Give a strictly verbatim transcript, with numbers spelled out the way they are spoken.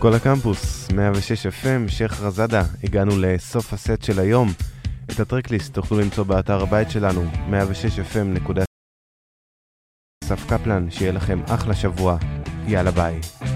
כל הקמפוס, מאה ושש אף אם, שייח רזאדה, הגענו לסוף הסט של היום. את הטרקליסט תוכלו למצוא באתר הבית שלנו, מאה ושש אף אם נקודה אסף קפלן, שיהיה לכם אחלה שבוע, יאללה ביי.